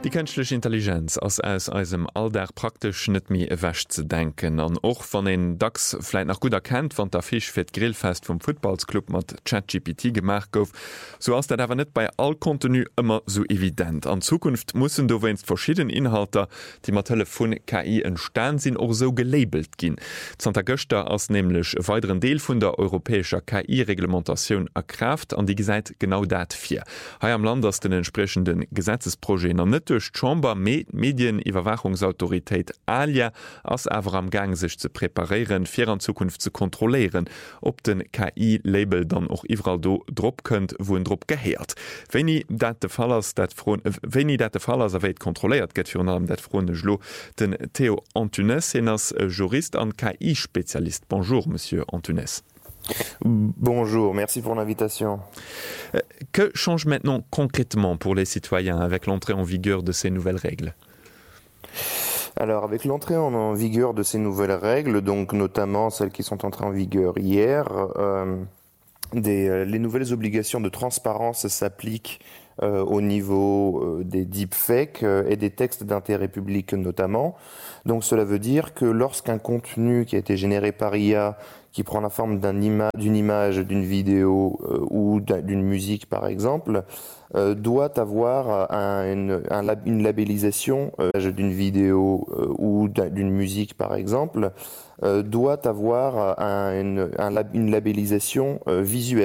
Die künstliche Intelligenz ass aus eisem Alldag praktisch net mi ewächt ze denken. An och van den Dacks vielleicht nach gut erkennt, wann der Fisch fir d Grillfest vom Footballsclub mat ChatGPT gemacht gouf, so ass dat awer net bei all Kontinu immer so evident. An Zukunft mussssen do wennst verschieden Inhalter, die mat Telefon KI entstan sinn och so gelabelt ginn. Santa Göster ass nämlichlech weiteren Deel vun der europäischer KI-Reglementation erkraft an die gesäit genau dat fir. Hai am Land ass den entsprechenden Gesetzesprojekt an net durch Chamber Medieniwwerwachungsautoritéit ALIA ass awer am Gang sich ze preparieren, fir an Zukunft zu kontrollieren, ob den KI-Label dann auch iwwerall do drop könnt, wo en Drpp geheert. Wenn i dat de Fall aéit kontrolliert, gët fir allem dat Fronelo den Theo Antunes en ass Jurist an KI-Spezialist. Bonjour, Monsieur Antunes. Bonjour, merci pour l'invitation. Que change maintenant concrètement pour les citoyens avec l'entrée en vigueur de ces nouvelles règles? Alors, avec l'entrée en vigueur de ces nouvelles règles, donc notamment celles qui sont entrées en vigueur hier, les nouvelles obligations de transparence s'appliquent au niveau des deepfakes et des textes d'intérêt public notamment. Donc cela veut dire que lorsqu'un contenu qui a été généré par IA, qui prend la forme d'une image, d'une vidéo ou d'une musique par exemple, doit avoir une labellisation d'une vidéo ou d'une musique par exemple, doit avoir une labellisation visuelle.